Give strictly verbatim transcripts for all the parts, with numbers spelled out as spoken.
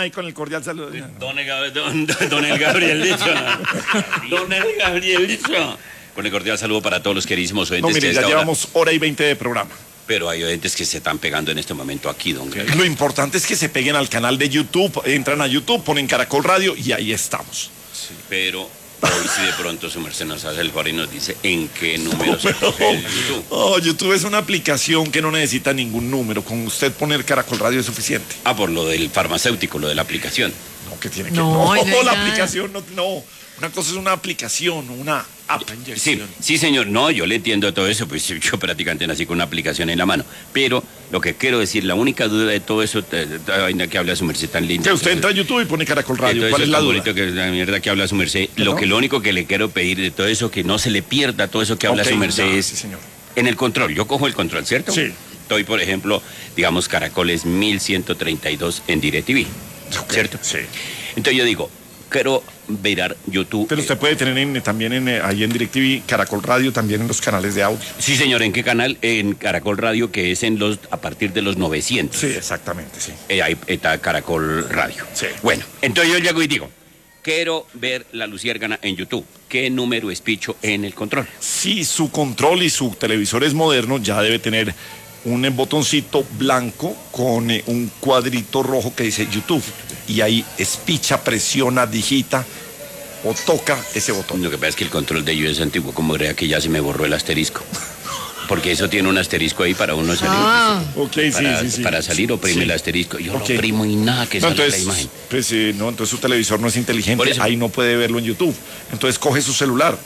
ahí con el cordial saludo. Don el, don, don el Gabriel Dicho. Don el Gabriel Dicho. Con el cordial saludo para todos los queridísimos oyentes. No, mire, ya llevamos hora y veinte de programa. Pero hay oyentes que se están pegando en este momento aquí, don Gabriel. Lo importante es que se peguen al canal de YouTube, entran a YouTube, ponen Caracol Radio y ahí estamos. Sí, pero hoy si de pronto su merced nos hace el favor y nos dice en qué número se coge el YouTube. Oh, YouTube es una aplicación que no necesita ningún número. Con usted poner Caracol Radio es suficiente. Ah, por lo del farmacéutico, lo de la aplicación. No, que tiene que... No, No, no, la ya. aplicación no, no. Una cosa es una aplicación, una app. Sí, sí, señor. No, yo le entiendo todo eso, pues yo prácticamente nací con una aplicación en la mano. Pero lo que quiero decir, la única duda de todo eso, la vaina que habla su merced tan linda. Que usted entra a YouTube y pone Caracol Radio. Todo ¿Cuál eso es la tan duda? bonito que la mierda que habla su merced. ¿No? Lo que lo único que le quiero pedir de todo eso, que no se le pierda todo eso que habla Ok, su merced ya, es sí, señor. en el control. Yo cojo el control, ¿cierto? Sí. Estoy, por ejemplo, digamos, Caracoles mil ciento treinta y dos en DirecTV, Ok, ¿cierto? Sí. Entonces yo digo, quiero mirar YouTube. Pero usted puede tener en- también en, eh, ahí en DirecTV, Caracol Radio, también en los canales de audio. Sí, señor, ¿en qué canal? En Caracol Radio, que es en los a partir de los novecientos. Sí, exactamente, sí. Eh, ahí está Caracol Radio. Sí. Bueno, entonces yo llego y digo, quiero ver La Luciérgana en YouTube. ¿Qué número es picho en el control? Si su control y su televisor es moderno, ya debe tener un eh, botoncito blanco con eh, un cuadrito rojo que dice YouTube. Y ahí espicha, presiona, digita o toca ese botón. Lo que pasa es que el control de ellos es antiguo, como crea que ya se me borró el asterisco. Porque eso tiene un asterisco ahí para uno salir. Ah. Ok, sí, para, sí, sí. para salir oprime Sí. el asterisco. Yo Ok. lo oprimo y nada que No, sale la entonces, imagen. pues, eh, no, entonces su televisor no es Por inteligente, eso. ahí no puede verlo en YouTube. Entonces coge su celular,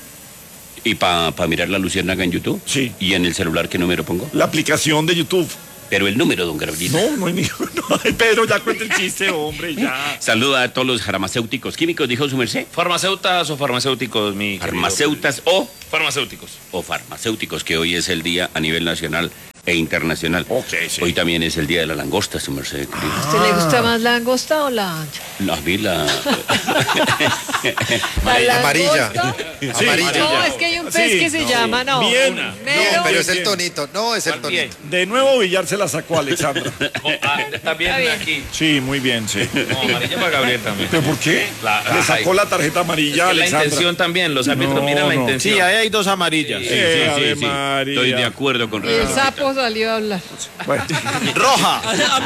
¿Y para pa mirar La Luciérnaga en YouTube? Sí. ¿Y en el celular qué número pongo? la aplicación de YouTube. Pero el número, don Gabriel. No, no hay ni... No, ay, Pedro, ya cuenta el chiste, hombre, ya. Saluda a todos los farmacéuticos químicos, dijo su merced. Farmacéutas o farmacéuticos, mi querido. Farmacéutas o, Farmacéuticos. o farmacéuticos, que hoy es el día a nivel nacional e internacional. Ok, sí. Hoy también es el día de la langosta, su merced. ¿A usted le gusta más la angosta o la ancha? La vi la... ¿La Amarilla. langosta? Sí. Amarilla. No, es que hay un pez Sí, que se no. llama, no. Bien. negro. No, pero es el Bien. tonito. No, es el ¿Cuál pie? tonito. De nuevo Villar se la sacó a Alexandra. Oh, ah, está bien Está bien. aquí. Sí, muy bien, sí. No, amarilla para Gabriel también. ¿Pero por qué? La- Le sacó ay. la tarjeta amarilla a Es que la Alexandra. intención también, los árbitros No, miran la no. intención. Sí, ahí hay dos amarillas. Sí, Eh, sí, Ave sí, sí. María. Estoy de acuerdo con Y el Renato. sapo salió a hablar. Bueno, Roja.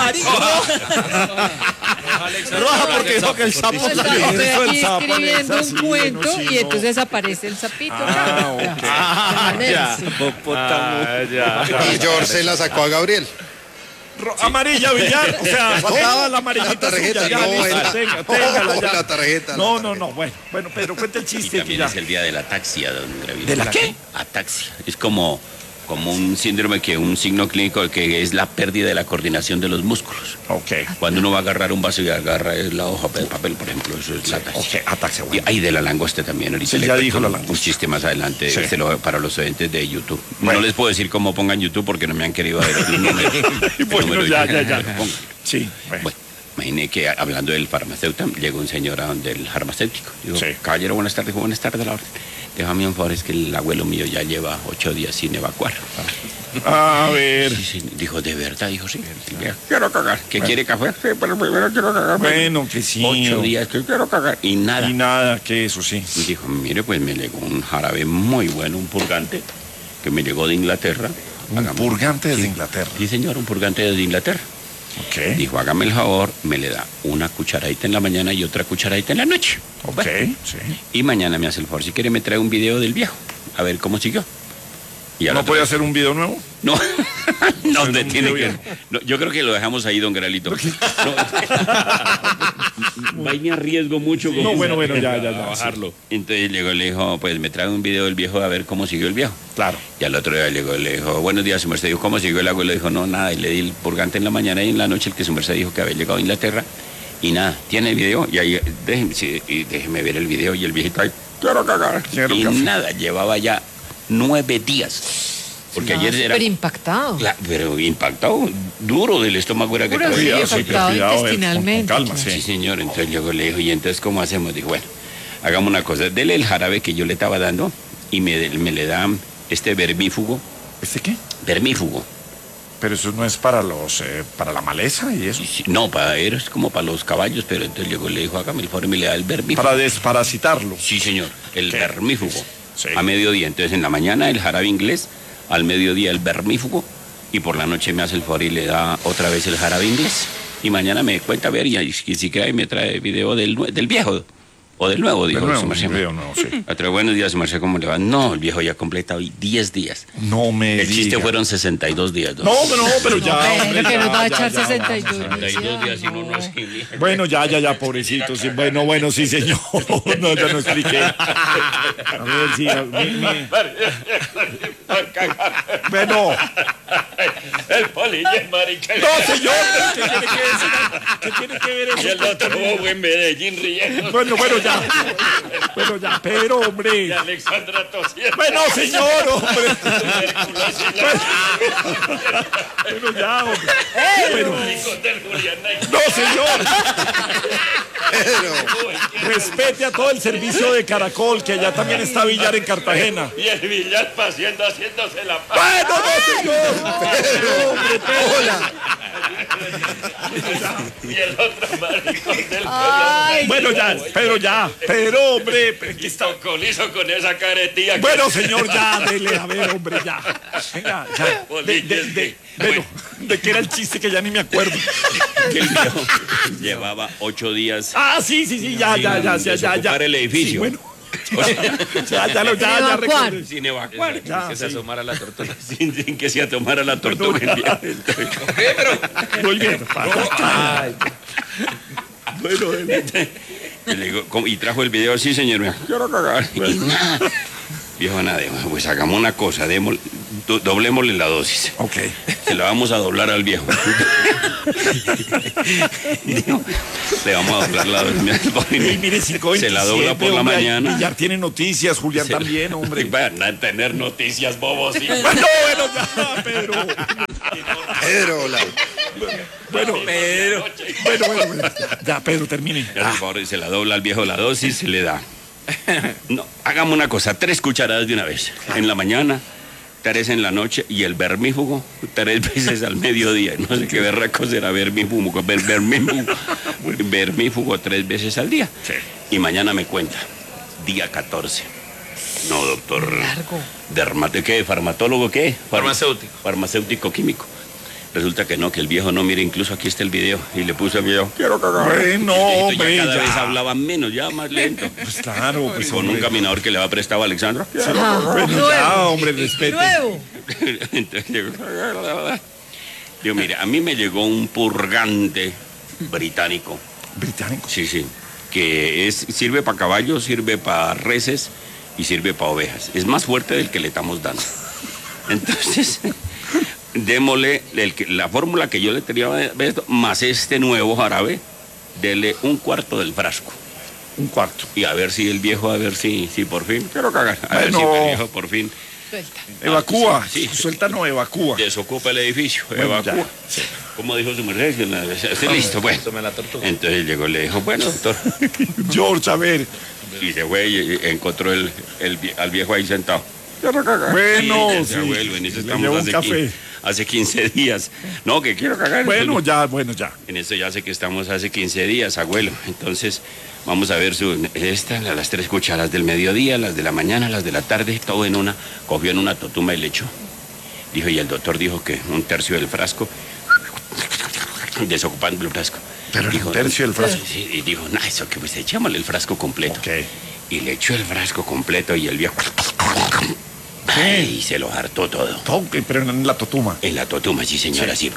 Roja porque dijo que el sapo Estoy salió. Eso el aquí sapo, escribiendo Alexa, un sí, cuento bueno, sí, y no. entonces aparece el sapito. Ah, ok. De Ah, manera, ya. sí. Ah, ya. Y George se la sacó a Gabriel. Ro- Amarilla, Villar. O sea, faltaba la amarillita La tarjeta, suya. Ya, no, listo, era- tenga, téngala no, ya. la tarjeta, No, la no, no. Bueno, bueno, Pedro, cuenta el Y chiste. que también ya. es el día de la ataxia, don Gabriel. ¿De la qué? Ataxia. Es como, como un síndrome, que un signo clínico que es la pérdida de la coordinación de los músculos. Ok. Cuando uno va a agarrar un vaso y agarra la hoja de papel, por ejemplo, eso es la ataxia. Ok, ataxia, Y bueno. hay de la langosta también. Ahorita Sí, le ya cuento dijo la un- langosta. Un chiste más adelante Sí. se lo- para los oyentes de YouTube. Bueno. No les puedo decir cómo pongan YouTube porque no me han querido dar el número. el Bueno, número ya, y- ya, ya. lo pongo. Sí, bueno. Bueno, imaginé que hablando del farmacéutico, llegó un señor a donde el farmacéutico. Dijo, Sí. caballero, buenas tardes. Dijo, buenas tardes, la orden. Déjame un favor, es que el abuelo mío ya lleva ocho días sin evacuar. A ver. Sí, sí. Dijo, ¿de verdad? Dijo, sí. Ya, quiero cagar. ¿Que quiere café? Sí, pero primero quiero cagar. Bueno, que sí. Ocho días que quiero cagar. Y nada. Y nada, que eso sí. Y dijo, mire, pues me llegó un jarabe muy bueno, un purgante, que me llegó de Inglaterra. Un Hágame- purgante desde Sí. Inglaterra. Sí, señor, un purgante desde Inglaterra. Ok. Dijo, hágame el favor, me le da una cucharadita en la mañana y otra cucharadita en la noche. Ok, sí. Y mañana me hace el favor, si quiere me trae un video del viejo, a ver cómo siguió. Y al ¿No otro puede día- hacer un video nuevo? No, no, un te tiene video que... no, yo creo que lo dejamos ahí, don Gralito. No, va y me arriesgo mucho con No, bueno, bueno, ya, ya, ya. a bajarlo. Entonces llegó y le dijo, pues me trae un video del viejo a ver cómo siguió el viejo. Claro. Y al otro día llegó y le dijo, buenos días, su merced. Dijo, ¿cómo siguió el abuelo? Dijo, no, nada. Y le di el purgante en la mañana y en la noche el que su merced dijo que había llegado a Inglaterra. Y nada, tiene el video. Y ahí, déjeme, sí, y déjeme ver el video. Y el viejito ahí, quiero cagar. Quiero y café. nada, llevaba ya nueve días. Porque Ah, ayer era... súper impactado. Claro, pero impactado, duro del estómago era que Duro, traía. sí, Cuidado, sí, afectado cuidado, eh, intestinalmente. con- con calma, Sí, sí. señor. Entonces llegó y le dijo, ¿y entonces cómo hacemos? Dijo, bueno, hagamos una cosa, dele el jarabe que yo le estaba dando y me, me le da este vermífugo. ¿Este qué? Vermífugo. Pero eso no es para los, eh, para la maleza y eso. Y sí, no, para él es como para los caballos, pero entonces llegó y le dijo, hágame el favor y me le da el vermífugo. Para desparasitarlo. Sí, señor, el ¿Qué? vermífugo. Sí. A mediodía. Entonces en la mañana el jarabe inglés, al mediodía el vermífugo y por la noche me hace el favor y le da otra vez el jarabe inglés. Y mañana me cuenta a ver y, y si quiere me trae video del, nue- del viejo o del nuevo, dijo De nuevo, su merced. video nuevo, sí. Otra, buenos días, su merced, ¿cómo le va? No, el viejo ya completa hoy diez días. No me El chiste diga. fueron sesenta y dos días. don. No, pero no, pero ya, No, hombre, pero que ya, nos va a ya, echar ya, sesenta y dos. sesenta y dos días y uno no No. así. Bueno, ya, ya, ya, pobrecito. Sí, bueno, bueno, sí, señor. No, ya no expliqué. A ver, sí. a- mi- mi- Bueno, El polilla, marica. no, señor. ¿Qué tiene que decir? ¿Qué tiene que ver Y eso? el otro bobo en Medellín riendo. Bueno, bueno, ya. Bueno, ya, pero, hombre. Alexandra tosiendo. Bueno, señor, hombre. Bueno, ya, hombre. Bueno, no, señor. Respete a todo el servicio de Caracol, que allá también está Villar en Cartagena. Y el billar paseando, haciéndose la paz. Bueno, no, señor. Pero, hombre, pero. Y el otro maricón del Ay, Bueno, ya, pero ya, pero, hombre. pero que está- colizo con esa caretilla. Bueno, señor, ya, dele, a ver, hombre, ya. Venga, ya. De, de, de, bueno, ¿de qué era el chiste que ya ni me acuerdo? Que el viejo llevaba ocho días Ah, sí, sí, sí, ya, ya, ya, ya, ya, ya. desocupar el edificio. Sí, bueno. Ya, ya, lo, ya, ya Evacuar. recuerdo. sin evacuar. Ya, que se sí. asomara la tortuga. Sin, sin que se tomara la tortuga. Bueno, el viejo. Muy bien. Ay. Bueno, dele. Y le digo, ¿cómo? Y trajo el video, sí, señor. mira, Quiero cagar. Y nada. Viejo, nada, pues hagamos una cosa, démosle, do- doblémosle la dosis. Ok. Se la vamos a doblar al viejo. Digo, le vamos a doblar la dosis. Mira, el pobre Y niño. mire, cinco Se la dobla por la hombre, mañana. Villar tiene noticias, Julián también, hombre. Van a tener noticias, bobos. y- Bueno, bueno, ya, Pedro. Pedro, hola. Bueno, Pedro. Bueno, bueno, bueno. Ya, Pedro, termine. Ya, por favor, se la dobla al viejo la dosis, se le da. No, hagamos una cosa, tres cucharadas de una vez. En la mañana, tres en la noche y el vermífugo tres veces al mediodía. No sé qué berraco será vermífugo, ver, vermífugo, vermífugo tres veces al día. Sí. Y mañana me cuenta, día catorce. No, doctor. largo. Dermate, ¿qué? ¿Farmatólogo qué? Far- Farmacéutico. Farmacéutico químico. Resulta que no, que el viejo no, mire, incluso aquí está el video. Y le puso al video, quiero cagar. Bueno, Y el viejito hombre, ya cada ya. vez hablaba menos, ya más lento. Pues claro, pues Con un hombre. caminador que le va prestado a Alexandra. Ah, Bueno, nuevo. ya, hombre, respete. Nuevo. Entonces llegó. Digo, mire, a mí me llegó un purgante británico. Británico. Sí, sí. Que es, sirve para caballos, sirve para reses y sirve para ovejas. Es más fuerte del que le estamos dando. Entonces, démosle el que- la fórmula que yo le tenía de esto, más este nuevo jarabe, dele un cuarto del frasco. Un cuarto. Y a ver si el viejo, a ver si, si por fin, quiero cagar, a ver si Bueno. el viejo por fin Suelta. Evacúa. sí, sí. Suelta, no, evacúa. desocupa el edificio, Bueno, evacúa. ya, sí. Como dijo su merced, que la- estoy listo, bueno. Tome la tortuga. Entonces llegó y le dijo, bueno, doctor. George, a ver. Y se fue y encontró el, el vie- al viejo ahí sentado. Quiero cagar. Bueno, Y sí. ese abuelo, en eso Le estamos llevo un hace, café. quince, hace quince días. No, que quiero cagar. Bueno, ya, bueno, ya. En esto ya sé que estamos hace quince días, abuelo. Entonces, vamos a ver su, esta, la- las tres cucharas del mediodía, las de la mañana, las de la tarde, todo en una. Cogió en una totuma y le echó. Dijo, y el doctor dijo que un tercio del frasco, desocupando el frasco. Pero en un tercio del frasco. Sí, y dijo, no, eso que pues echémosle el frasco completo. Ok. Y le echó el frasco completo y el viejo. Ay, y se lo hartó todo. Toque, pero en la totuma. En la totuma, sí, señora, así.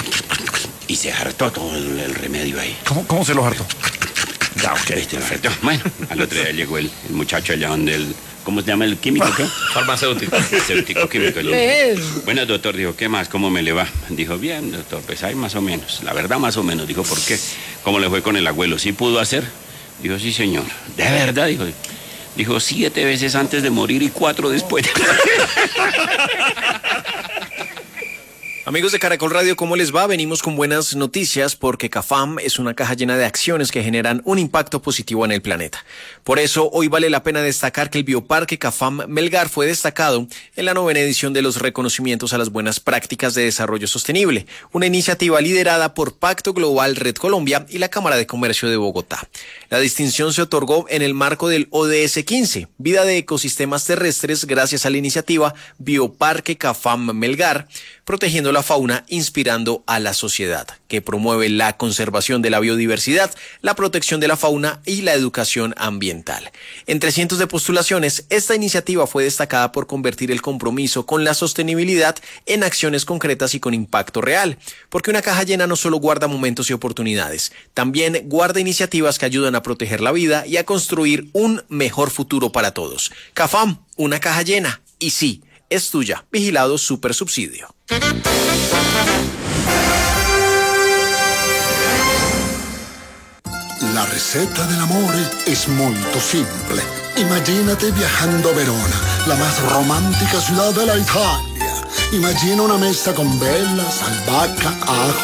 Y se hartó todo el, el remedio ahí. ¿Cómo, cómo se lo hartó? Ya, ok. Este, perfecto. Bueno, al otro día llegó el, el muchacho allá donde el. ¿Cómo se llama el químico? ¿Qué? Farmacéutico. Farmacéutico químico. le dijo. Pedro. Bueno, doctor, dijo, ¿qué más? ¿Cómo me le va? Dijo, bien, doctor, pues hay más o menos. La verdad, más o menos. Dijo, ¿por qué? ¿Cómo le fue con el abuelo? ¿Sí pudo hacer? Dijo, sí, señor. ¿De verdad? Dijo, dijo siete veces antes de morir y cuatro después. Amigos de Caracol Radio, ¿cómo les va? Venimos con buenas noticias porque CAFAM es una caja llena de acciones que generan un impacto positivo en el planeta. Por eso, hoy vale la pena destacar que el Bioparque CAFAM Melgar fue destacado en la novena edición de los reconocimientos a las buenas prácticas de desarrollo sostenible, una iniciativa liderada por Pacto Global Red Colombia y la Cámara de Comercio de Bogotá. La distinción se otorgó en el marco del O D S quince, Vida de Ecosistemas Terrestres, gracias a la iniciativa Bioparque CAFAM Melgar, protegiendo la fauna, inspirando a la sociedad, que promueve la conservación de la biodiversidad, la protección de la fauna y la educación ambiental. Entre cientos de postulaciones, esta iniciativa fue destacada por convertir el compromiso con la sostenibilidad en acciones concretas y con impacto real, porque una caja llena no solo guarda momentos y oportunidades, también guarda iniciativas que ayudan a proteger la vida y a construir un mejor futuro para todos. CAFAM, una caja llena, y sí, es tuya. Vigilado Super Subsidio. La receta del amore es molto simple. Imagínate viajando a Verona, la más romántica ciudad de la Italia. Imagina una mesa con velas, albahaca, ajo,